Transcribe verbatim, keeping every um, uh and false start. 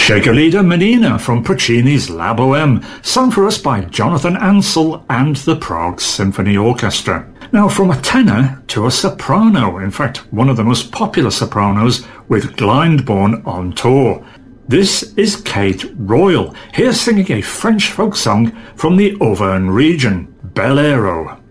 Chegalida Menina from Puccini's La Boheme, sung for us by Jonathan Ansel and the Prague Symphony Orchestra. Now, from a tenor to a soprano, in fact, one of the most popular sopranos with Glyndebourne on tour. This is Kate Royal, here singing a French folk song from the Auvergne region, Bel Airo.